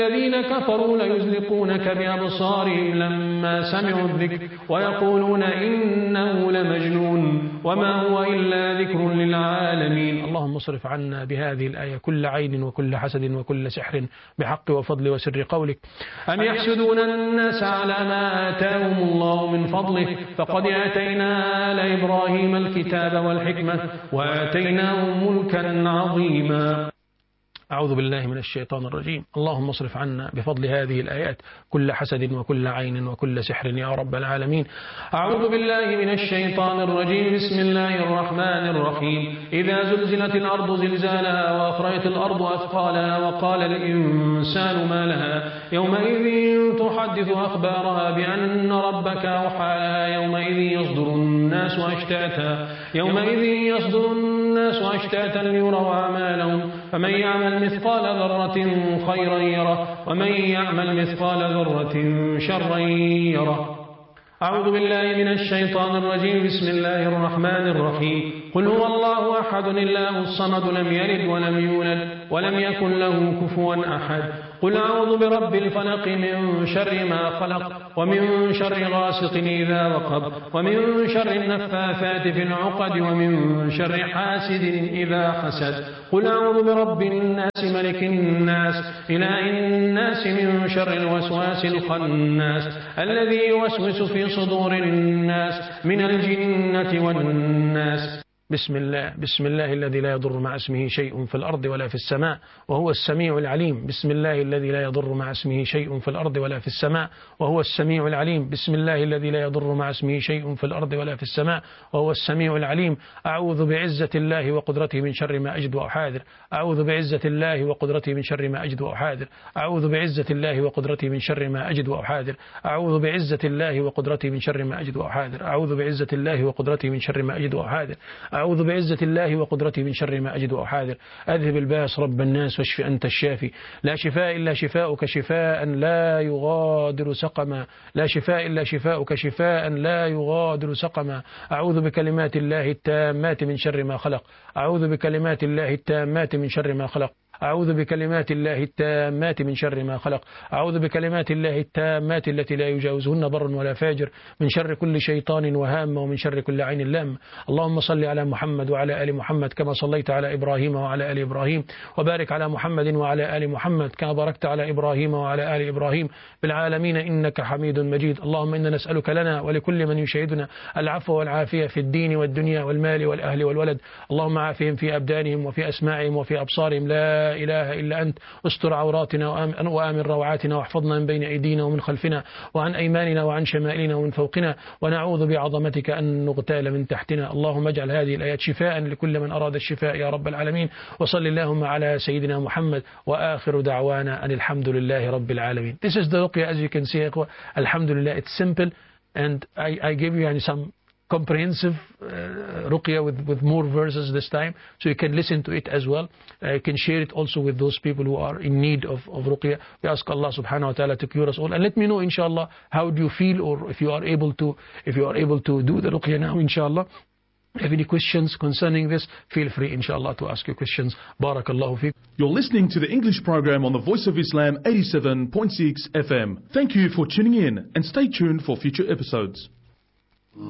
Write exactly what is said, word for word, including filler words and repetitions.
الذين كفروا ليزلقونك بأبصارهم لما سمعوا الذكر ويقولون إنه لمجنون وما هو إلا ذكر للعالمين. اللهم اصرف عنا بهذه الآية كل عين وكل حسد وكل سحر بحق وفضل وسر قولك. أم يحسدون الناس على ما آتاهم الله من فضله فقد آتينا آل إبراهيم الكتاب والحكمة وآتيناهم ملكا عظيما. أعوذ بالله من الشيطان الرجيم. اللهم اصرف عنا بفضل هذه الآيات كل حسد وكل عين وكل سحر يا رب العالمين. أعوذ بالله من الشيطان الرجيم. بسم الله الرحمن الرحيم. إذا زلزلت الأرض زلزالها وأخرجت الأرض أثقالها وقال الإنسان ما لها يومئذ تحدث أخبارها بأن ربك أوحى لها يومئذ يصدر الناس أشتاتا يومئذ يصدر الناس أشتاتا ليروا أعمالهم فمن يعمل مثقال ذرة خيرا يره ومن يعمل مثقال ذرة شرا يره. أعوذ بالله من الشيطان الرجيم. بسم الله الرحمن الرحيم. قل هو الله أحد الله الصمد لم يلد ولم يولد ولم يكن له كفوا أحد. قل أعوذ برب الفلق من شر ما خلق ومن شر غاسق إذا وقب ومن شر النفاثات في العقد ومن شر حاسد إذا حسد. قل أعوذ برب الناس ملك الناس إله الناس من شر الوسواس الخناس الذي يوسوس في صدور الناس من الجنة والناس. بسم الله بسم الله الذي لا يضر مع اسمه شيء في الأرض ولا في السماء وهو السميع العليم. بسم الله الذي لا يضر مع اسمه شيء في الأرض ولا في السماء وهو السميع العليم. بسم الله الذي لا يضر مع اسمه شيء في الأرض ولا في السماء وهو السميع العليم. أعوذ بعزة الله وقدرته من شر ما أجد وأحاذر. أعوذ بعزة الله وقدرته من شر ما أجد وأحاذر. أعوذ بعزة الله وقدرته من شر ما أجد وأحاذر. أعوذ بعزة الله وقدرته من شر ما أجد وأحاذر. أعوذ بعزة الله وقدرته من شر ما أجد وأحاذر. أعوذ بعزة الله وقدرته من شر ما أجد وأحاذر. أذهب الباس رب الناس واشف أنت الشافي لا شفاء إلا شفاؤك شفاء لا يغادر سقما لا شفاء إلا شفاؤك شفاء لا يغادر سقما. أعوذ بكلمات الله التامات من شر ما خلق. أعوذ بكلمات الله التامات من شر ما خلق. أعوذ بكلمات الله التامات من شر ما خلق. أعوذ بكلمات الله التامات التي لا يجاوزهن بر ولا فاجر من شر كل شيطان وهام ومن شر كل عين لام. اللهم صل على محمد وعلى آل محمد كما صليت على إبراهيم وعلى آل إبراهيم وبارك على محمد وعلى آل محمد كما باركت على إبراهيم وعلى آل إبراهيم في العالمين إنك حميد مجيد. اللهم إنا نسألك لنا ولكل من يشاهدنا العفو والعافية في الدين والدنيا والمال والأهل والولد. اللهم عافهم في أبدانهم وفي أسماعهم وفي أبصارهم. لا إله إلا أنت. استر عوراتنا وآمن روعاتنا واحفظنا من بين أيدينا ومن خلفنا وعن أيماننا وعن شمائلنا ومن فوقنا ونعوذ بعظمتك أن نغتال من تحتنا. اللهم اجعل هذه الآيات شفاء لكل من أراد الشفاء يا رب العالمين. وصل اللهم على سيدنا محمد وآخر دعوانا أن الحمد لله رب العالمين. This is the ruqya as you can see. Alhamdulillah, it's simple and I, I give you some comprehensive uh, ruqya with, with more verses this time, so you can listen to it as well. Uh, you can share it also with those people who are in need of, of ruqya. We ask Allah subhanahu wa ta'ala to cure us all, and let me know inshallah how do you feel, or if you are able to if you are able to do the ruqya now inshallah. If you have any questions concerning this, feel free inshallah to ask your questions. Barakallahu feek. You're listening to the English program on the Voice of Islam eighty-seven point six F M. Thank you for tuning in and stay tuned for future episodes.